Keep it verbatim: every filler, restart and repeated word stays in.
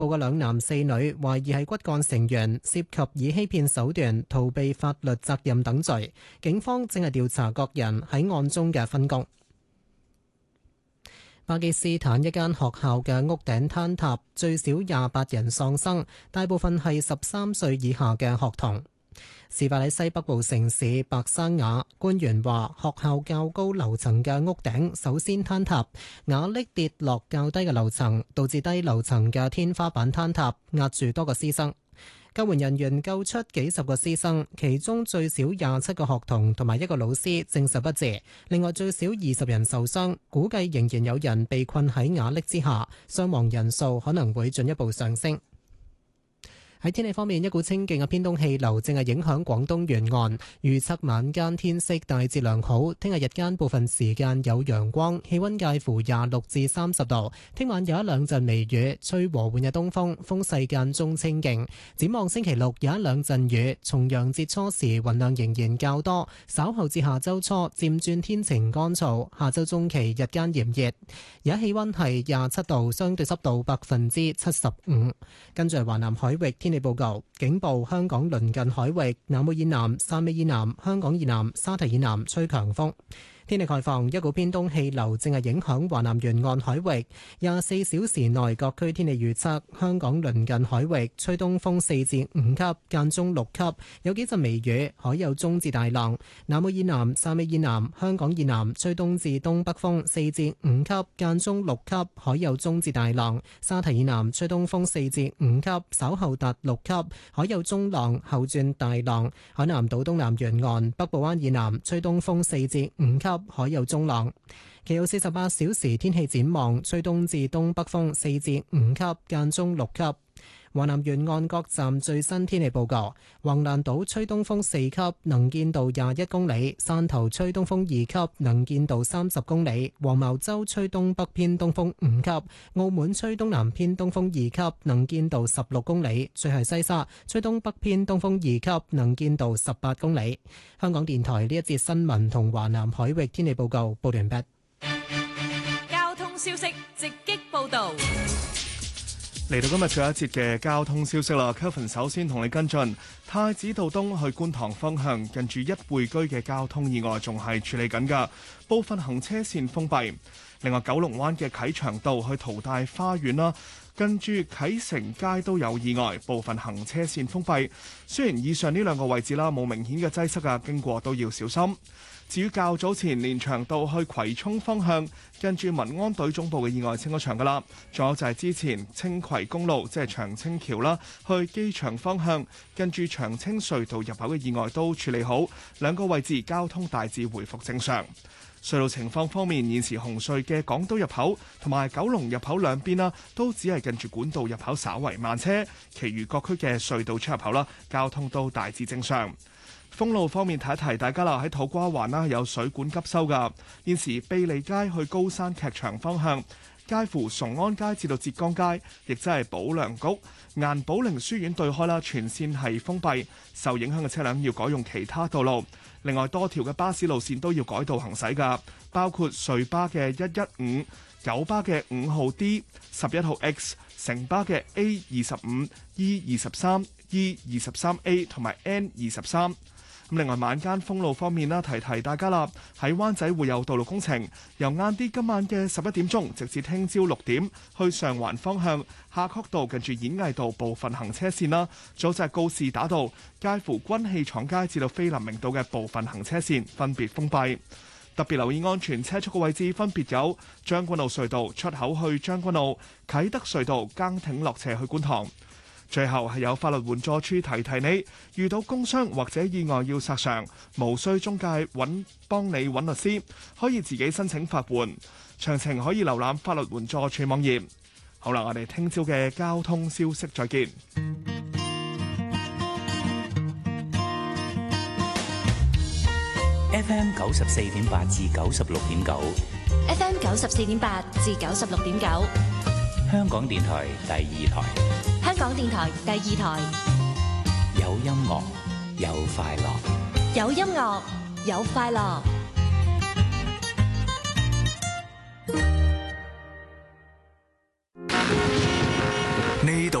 嘅兩男四女懷疑係骨幹成員，涉及以欺騙手段逃避法律責任等罪。警方正係調查各人喺案中嘅分工。巴基斯坦一間學校嘅屋頂坍塌，最少廿八人喪生，大部分係十三歲以下嘅學童。事發喺西北部城市白山瓦，官員話學校較高樓層嘅屋頂首先坍塌，瓦礫跌落較低嘅樓層，導致低樓層嘅天花板坍塌，壓住多個師生。救援人員救出幾十個師生，其中最少廿七個學童同埋一個老師證實不治，另外最少二十人受傷，估計仍然有人被困喺瓦礫之下，傷亡人數可能會進一步上升。喺天氣方面，一股清勁嘅偏東氣流正係影響廣東沿岸，預測晚間天色大致良好，聽日日間部分時間有陽光，氣溫介乎廿六至三十度。聽晚有一兩陣微雨，吹和緩嘅東風，風勢間中清勁。展望星期六有一兩陣雨，重陽節初時雲量仍然較多，稍後至下周初漸轉天晴乾燥，下周中期日間炎熱。而家氣溫係廿七度，相對濕度百分之七十五。跟住係華南海域天氣報告，警報：香港鄰近海域、南澳以南、汕尾以南、香港以南、沙堤以南吹強風。天氣概況，一股偏東氣流正係影響華南沿岸海域。廿四小時內各區天氣預測：香港鄰近海域吹東風四至五級，間中六級，有幾陣微雨，海有中至大浪。南澳以南、汕尾以南、香港以南吹東至東北風四至五級，間中六級，海有中至大浪。沙堤以南吹東風四至五級，稍後達六級，海有中浪，後轉大浪。海南島東南沿岸、北部灣以南吹東風四至五級，海有中浪。其後四十八小時天氣展望，吹東至東北風四至五級，間中六級。華南沿岸各站最新天氣報告：橫瀾島吹東風四級，能見度廿一公里；汕頭吹東風二級，能見度三十公里；黃茅洲吹東北偏東風五級；澳門吹東南偏東風二級，能見度十六公里；最係西沙吹東北偏東風二級，能見度十八公里。香港電台呢一節新聞同華南海域天氣報告報完畢。 交通消息直擊報道。 嚟到今日最後一節嘅交通消息啦 ，Kelvin 首先同你跟進太子道東去觀塘方向，近住一匯居嘅交通意外仲係處理緊㗎，部分行車線封閉。另外，九龍灣嘅啟祥道去淘大花園啦，近住啟成街都有意外，部分行車線封閉。雖然以上呢兩個位置啦冇明顯嘅擠塞啊，經過都要小心。至於較早前連翔道去葵涌方向，近住民安隊總部嘅意外清咗場㗎啦。仲有就係之前青葵公路即係長青橋啦，去機場方向，近住長青隧道入口嘅意外都處理好，兩個位置交通大致回復正常。隧道情況方面，現時紅隧嘅港島入口同埋九龍入口兩邊啦，都只係近住管道入口稍為慢車，其餘各區嘅隧道出入口啦，交通都大致正常。封路方面，提一提大家啦，喺土瓜灣啦有水管急修㗎。現時庇利街去高山劇場方向，介乎崇安街至到浙江街，亦即係保良局顏寶玲書院對開啦，全線係封閉，受影響嘅車輛要改用其他道路。另外，多條嘅巴士路線都要改道行駛㗎，包括瑞巴嘅一一五、九巴嘅五號 D、十一號 X、城巴嘅 A 二十五、E 二十三、E 二十三 A 同埋 N 二十三。另外，晚間封路方面啦，提提大家啦，喺灣仔會有道路工程，由晏啲今晚嘅十一點鐘，直至聽朝六點，去上環方向夏慤道近住演藝道部分行車線啦，早就係告士打道介乎軍器廠街至到菲林明道嘅部分行車線分別封閉。特別留意安全車速嘅位置分別有將軍澳隧道出口去將軍澳、啟德隧道崗挺落斜去觀塘。最後係有法律援助處提提你，遇到工傷或者意外要索償，無需中介揾幫你揾律師，可以自己申請法援。詳情可以瀏覽法律援助處網頁。好啦，我哋聽朝嘅交通消息再見。 F M 九十四點八至九十六點九 ，F M 九十四點八至九十六點九， 香港電台第二台。 香港電台第二台， 有音樂，有快樂， 有音樂，有快樂。 你呢度